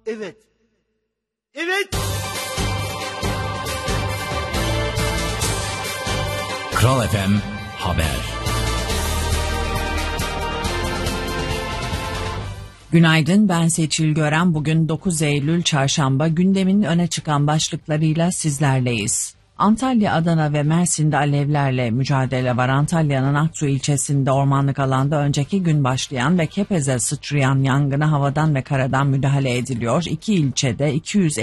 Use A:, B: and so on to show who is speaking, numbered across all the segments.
A: Evet. Evet.
B: Kral FM Haber.
C: Günaydın, ben Seçil Gören. Bugün 9 Eylül Çarşamba, gündemin öne çıkan başlıklarıyla sizlerleyiz. Antalya, Adana ve Mersin'de alevlerle mücadele var. Antalya'nın Aksu ilçesinde ormanlık alanda önceki gün başlayan ve Kepez'e sıçrayan yangına havadan ve karadan müdahale ediliyor. İki ilçede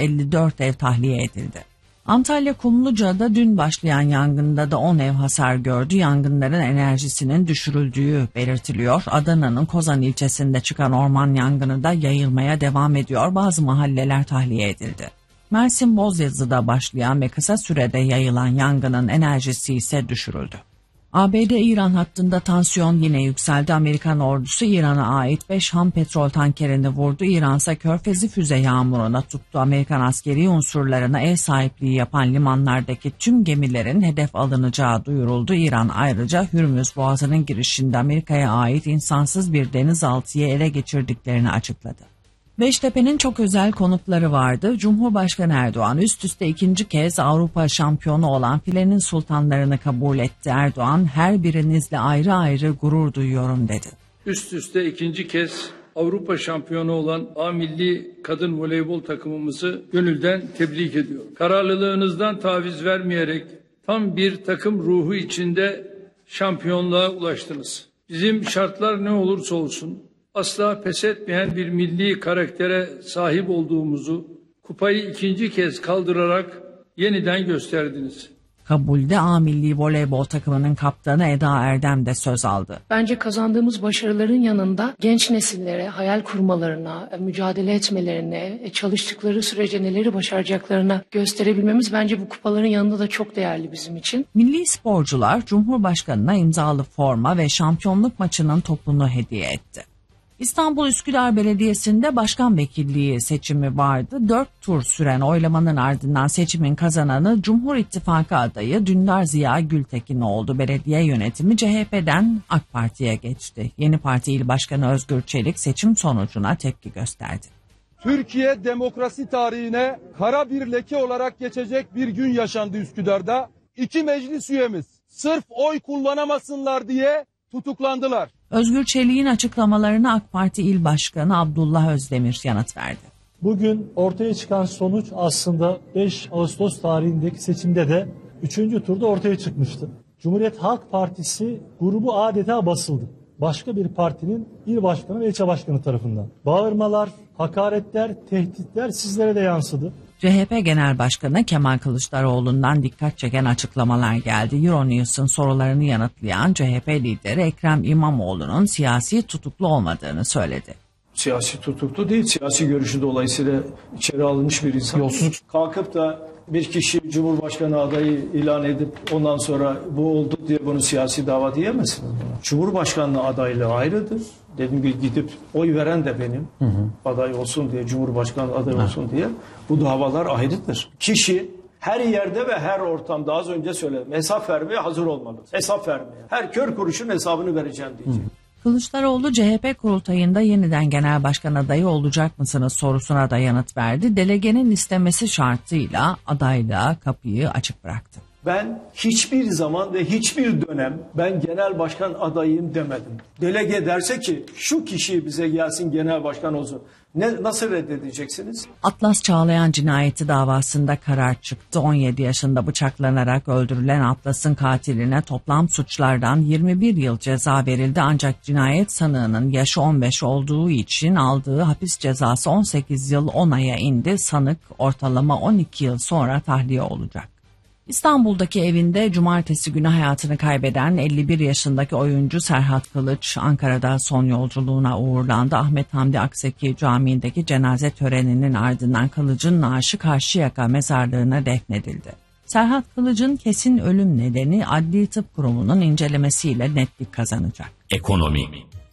C: 254 ev tahliye edildi. Antalya Kumluca'da dün başlayan yangında da 10 ev hasar gördü. Yangınların enerjisinin düşürüldüğü belirtiliyor. Adana'nın Kozan ilçesinde çıkan orman yangını da yayılmaya devam ediyor. Bazı mahalleler tahliye edildi. Mersin Bozyazı'da başlayan ve kısa sürede yayılan yangının enerjisi ise düşürüldü. ABD-İran hattında tansiyon yine yükseldi. Amerikan ordusu İran'a ait 5 ham petrol tankerini vurdu. İran ise Körfez'i füze yağmuruna tuttu. Amerikan askeri unsurlarına ev sahipliği yapan limanlardaki tüm gemilerin hedef alınacağı duyuruldu. İran ayrıca Hürmüz Boğazı'nın girişinde Amerika'ya ait insansız bir denizaltıyı ele geçirdiklerini açıkladı. Beştepe'nin çok özel konukları vardı. Cumhurbaşkanı Erdoğan üst üste ikinci kez Avrupa şampiyonu olan filenin sultanlarını kabul etti. Erdoğan, her birinizle ayrı ayrı gurur duyuyorum dedi.
D: Üst üste ikinci kez Avrupa şampiyonu olan A milli kadın voleybol takımımızı gönülden tebrik ediyorum. Kararlılığınızdan taviz vermeyerek tam bir takım ruhu içinde şampiyonluğa ulaştınız. Bizim şartlar ne olursa olsun asla pes etmeyen bir milli karaktere sahip olduğumuzu kupayı ikinci kez kaldırarak yeniden gösterdiniz.
C: Kabulde A milli voleybol takımının kaptanı Eda Erdem de söz aldı.
E: Bence kazandığımız başarıların yanında genç nesillere hayal kurmalarına, mücadele etmelerine, çalıştıkları sürece neleri başaracaklarına gösterebilmemiz bence bu kupaların yanında da çok değerli bizim için.
C: Milli sporcular Cumhurbaşkanı'na imzalı forma ve şampiyonluk maçının topunu hediye etti. İstanbul Üsküdar Belediyesi'nde başkan vekilliği seçimi vardı. 4 tur süren oylamanın ardından seçimin kazananı Cumhur İttifakı adayı Dündar Ziya Gültekin oldu. Belediye yönetimi CHP'den AK Parti'ye geçti. Yeni Parti İl Başkanı Özgür Çelik seçim sonucuna tepki gösterdi.
F: Türkiye demokrasi tarihine kara bir leke olarak geçecek bir gün yaşandı Üsküdar'da. 2 meclis üyemiz sırf oy kullanamasınlar diye tutuklandılar.
C: Özgür Çelik'in açıklamalarına AK Parti İl Başkanı Abdullah Özdemir yanıt verdi.
G: Bugün ortaya çıkan sonuç aslında 5 Ağustos tarihindeki seçimde de 3. turda ortaya çıkmıştı. Cumhuriyet Halk Partisi grubu adeta basıldı. Başka bir partinin il başkanı ve ilçe başkanı tarafından. Bağırmalar, hakaretler, tehditler sizlere de yansıdı.
C: CHP Genel Başkanı Kemal Kılıçdaroğlu'ndan dikkat çeken açıklamalar geldi. Euronews'un sorularını yanıtlayan CHP lideri Ekrem İmamoğlu'nun siyasi tutuklu olmadığını söyledi.
H: Siyasi tutuklu değil, siyasi görüşü dolayısıyla içeri alınmış bir insan. Yolsuzluk. Kalkıp da bir kişi Cumhurbaşkanı adayı ilan edip ondan sonra bu oldu diye bunu siyasi dava diyemezsiniz. Cumhurbaşkanlığı adaylığı ayrıdır. Dediğim gibi gidip oy veren de benim aday olsun diye, Cumhurbaşkanı aday olsun diye. Bu davalar ayrıdır. Kişi her yerde ve her ortamda az önce söyledim. Hesap vermeye hazır olmalı. Hesap vermeye. Her kör kuruşun hesabını vereceğim diyecek.
C: Kılıçdaroğlu CHP kurultayında yeniden genel başkan adayı olacak mısınız sorusuna da yanıt verdi. Delegenin istemesi şartıyla adaylığa kapıyı açık bıraktı.
H: Ben hiçbir zaman ve hiçbir dönem ben genel başkan adayıyım demedim. Delege derse ki şu kişi bize gelsin genel başkan olsun. Nasıl reddedeceksiniz?
C: Atlas Çağlayan cinayeti davasında karar çıktı. 17 yaşında bıçaklanarak öldürülen Atlas'ın katiline toplam suçlardan 21 yıl ceza verildi. Ancak cinayet sanığının yaşı 15 olduğu için aldığı hapis cezası 18 yıl 10 aya indi. Sanık ortalama 12 yıl sonra tahliye olacak. İstanbul'daki evinde cumartesi günü hayatını kaybeden 51 yaşındaki oyuncu Serhat Kılıç Ankara'da son yolculuğuna uğurlandı. Ahmet Hamdi Akseki Camii'ndeki cenaze töreninin ardından Kılıç'ın naaşı Karşıyaka mezarlığına defnedildi. Serhat Kılıç'ın kesin ölüm nedeni Adli Tıp Kurumu'nun incelemesiyle netlik kazanacak.
B: Ekonomi.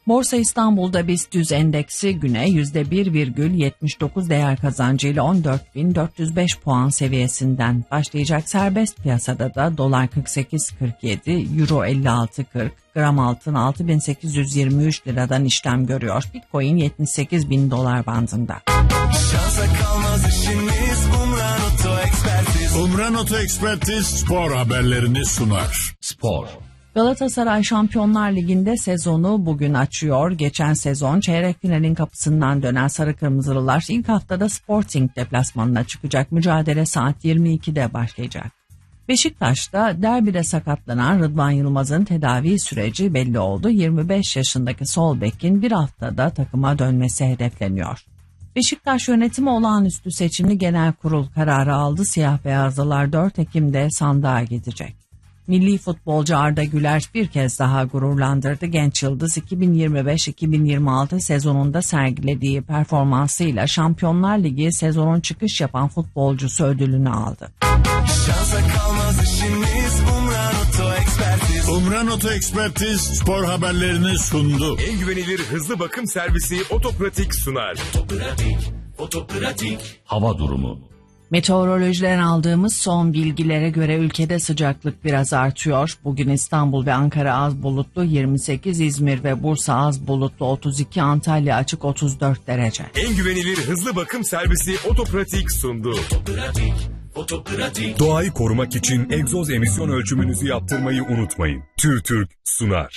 C: Borsa İstanbul'da BIST 100 endeksi güne %1,79 değer kazancıyla 14.405 puan seviyesinden başlayacak. Serbest piyasada da dolar 48.47, euro 56.40, gram altın 6.823 liradan işlem görüyor. Bitcoin 78.000 dolar bandında.
I: Şansa kalmaz işimiz, Umran Oto Ekspertiz.
J: Umran Oto Ekspertiz spor haberlerini sunar.
B: Spor.
C: Galatasaray Şampiyonlar Ligi'nde sezonu bugün açıyor. Geçen sezon çeyrek finalin kapısından dönen Sarı Kırmızılılar ilk haftada Sporting deplasmanına çıkacak. Mücadele saat 22'de başlayacak. Beşiktaş'ta derbide sakatlanan Rıdvan Yılmaz'ın tedavi süreci belli oldu. 25 yaşındaki sol bekin bir haftada takıma dönmesi hedefleniyor. Beşiktaş yönetimi olağanüstü seçimli genel kurul kararı aldı. Siyah beyazlılar 4 Ekim'de sandığa gidecek. Milli futbolcu Arda Güler bir kez daha gururlandırdı. Genç yıldız 2025-2026 sezonunda sergilediği performansıyla Şampiyonlar Ligi sezonun çıkış yapan futbolcusu ödülünü aldı.
I: Şansa kalmaz işimiz, Umran Oto Ekspertiz.
J: Umran Oto Ekspertiz spor haberlerini sundu.
K: En güvenilir hızlı bakım servisi Otopratik sunar.
I: Otopratik.
B: Hava durumu.
C: Meteorolojiden aldığımız son bilgilere göre ülkede sıcaklık biraz artıyor. Bugün İstanbul ve Ankara az bulutlu 28, İzmir ve Bursa az bulutlu 32, Antalya açık 34 derece.
K: En güvenilir hızlı bakım servisi Otopratik sundu.
I: Otopratik.
K: Doğayı korumak için egzoz emisyon ölçümünüzü yaptırmayı unutmayın. TÜRTÜRK sunar.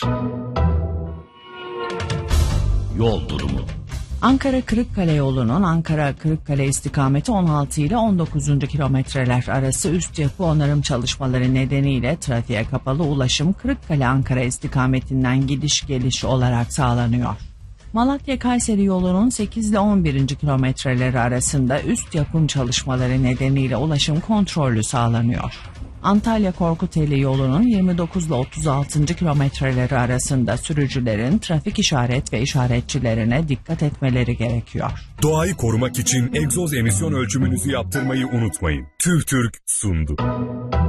B: Yol durumu.
C: Ankara-Kırıkkale yolunun Ankara-Kırıkkale istikameti 16 ile 19. kilometreler arası üst yapı onarım çalışmaları nedeniyle trafiğe kapalı ulaşım Kırıkkale-Ankara istikametinden gidiş geliş olarak sağlanıyor. Malatya-Kayseri yolunun 8 ile 11. kilometreleri arasında üst yapım çalışmaları nedeniyle ulaşım kontrollü sağlanıyor. Antalya-Korkuteli yolunun 29 ile 36. kilometreleri arasında sürücülerin trafik işaret ve işaretçilerine dikkat etmeleri gerekiyor.
K: Doğayı korumak için egzoz emisyon ölçümünüzü yaptırmayı unutmayın. TÜRTÜRK sundu.